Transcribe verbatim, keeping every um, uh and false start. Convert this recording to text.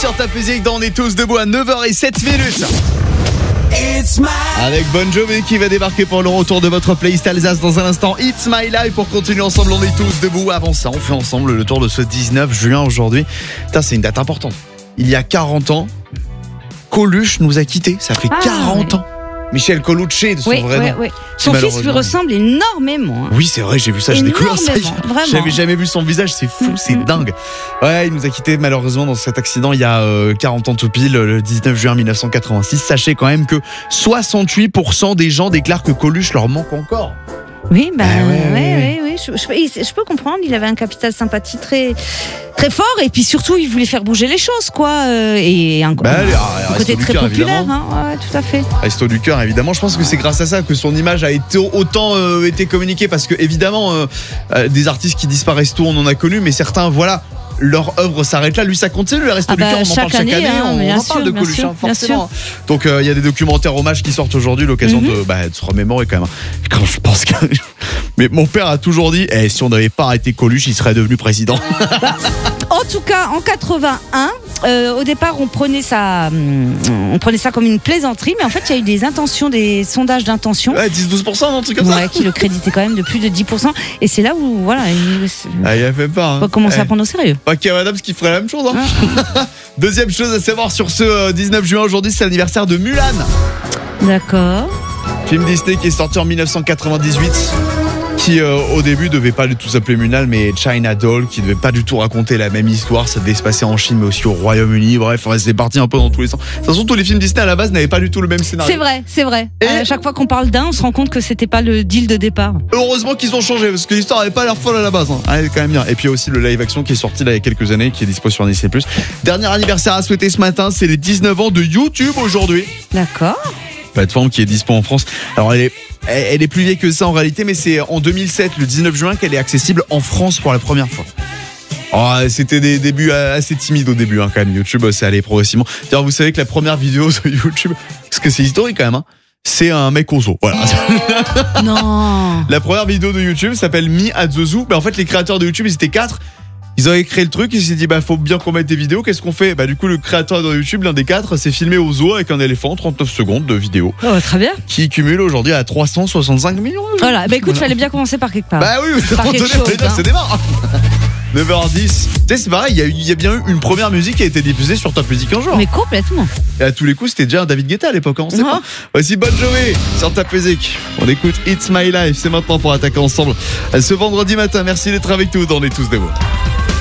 sur ta musique dans On est tous debout à neuf heures zéro sept minutes. Avec Bon Jovi qui va débarquer pour le retour de votre playlist Alsace dans un instant. It's My Life pour continuer ensemble. On est tous debout. Avant ça, on fait ensemble le tour de ce dix-neuf juin aujourd'hui. Putain, c'est une date importante. Il y a quarante ans, Coluche nous a quittés. Ça fait ah, quarante ouais. ans. Michel Colucci de son oui, vrai oui, nom. Oui. Son fils lui ressemble énormément. Hein. Oui, c'est vrai, j'ai vu ça, j'ai découvert ça. Vraiment. J'avais jamais vu son visage, c'est fou, c'est mmh. dingue. Ouais, il nous a quittés malheureusement dans cet accident il y a euh, quarante ans tout pile, le dix-neuf juin mille neuf cent quatre-vingt-six. Sachez quand même que soixante-huit pour cent des gens déclarent que Coluche leur manque encore. Oui, bah, ah ouais, oui, ouais. oui, oui. Je, je, je peux comprendre. Il avait un capital sympathie très, très fort, et puis surtout, il voulait faire bouger les choses, quoi. Et un, bah, un, un côté très cœur, populaire, hein. Ouais, tout à fait. Resto du cœur, évidemment. Je pense que c'est grâce à ça que son image a été autant euh, été communiquée, parce que évidemment, euh, euh, des artistes qui disparaissent tôt, on en a connu, mais certains, voilà. Leur œuvre s'arrête là, lui ça continue, le Resto ah bah, du cœur, on en parle chaque année, année hein, on en sûr, parle de Coluche, sûr, hein, forcément. Donc il euh, y a des documentaires hommages qui sortent aujourd'hui, l'occasion mm-hmm. de, bah, de se remémorer quand même. Quand je pense que, mais mon père a toujours dit, eh, si on n'avait pas arrêté Coluche, il serait devenu président. Bah, en tout cas, en quatre-vingt-un, euh, au départ, on prenait ça, on prenait ça comme une plaisanterie, mais en fait, il y a eu des intentions, des sondages d'intention. Ouais, dix à douze pour cent, un truc comme ouais, ça. Qui le créditaient quand même de plus de dix pour cent. Et c'est là où, voilà, il, ah, il a fait peur. Hein. Faut commencer eh. à prendre au sérieux. Pas qu'il y a madame qui ferait la même chose. Hein. Ah. Deuxième chose à savoir sur ce dix-neuf juin, aujourd'hui, c'est l'anniversaire de Mulan. D'accord. Film Disney qui est sorti en mille neuf cent quatre-vingt-dix-huit. Qui euh, au début devait pas du tout s'appeler Mulan mais China Doll, qui devait pas du tout raconter la même histoire. Ça devait se passer en Chine mais aussi au Royaume-Uni. Bref, ouais, c'est parti un peu dans tous les sens. De toute façon, tous les films Disney à la base n'avaient pas du tout le même scénario. C'est vrai, c'est vrai. Et à chaque fois qu'on parle d'un, on se rend compte que c'était pas le deal de départ. Heureusement qu'ils ont changé parce que l'histoire avait pas l'air folle à la base. Hein. Elle est quand même bien. Et puis aussi le live action qui est sorti là il y a quelques années, qui est dispo sur Disney plus. Dernier anniversaire à souhaiter ce matin, c'est les dix-neuf ans de YouTube aujourd'hui. D'accord. Plateforme qui est dispo en France. Alors elle est Elle est plus vieille que ça en réalité, mais c'est en deux mille sept, le dix-neuf juin, qu'elle est accessible en France pour la première fois. Oh, c'était des débuts assez timides au début, hein, quand même. YouTube, c'est allé progressivement. D'ailleurs, vous savez que la première vidéo de YouTube, parce que c'est historique quand même, hein, c'est un mec au zoo. Voilà. Non. La première vidéo de YouTube s'appelle Me at the Zoo. Ben, en fait, les créateurs de YouTube, ils étaient quatre. Ils avaient créé le truc, ils se sont dit bah faut bien qu'on mette des vidéos, qu'est-ce qu'on fait? Bah du coup le créateur de YouTube, l'un des quatre, s'est filmé au zoo avec un éléphant, trente-neuf secondes de vidéo. Oh, très bien. Qui cumule aujourd'hui à trois cent soixante-cinq millions. Voilà, bah écoute, il voilà. fallait bien commencer par quelque part. Bah oui, oui, par quelque chose, hein. C'est démarre. neuf heures dix. Tu sais, c'est pareil, il y, a, il y a bien eu une première musique qui a été diffusée sur Top Music un jour. Mais complètement. Et à tous les coups, c'était déjà un David Guetta à l'époque, hein, on sait pas. Voici Bon Jovi sur Top Music. On écoute It's My Life, c'est maintenant pour attaquer ensemble ce vendredi matin. Merci d'être avec nous, on est tous debout.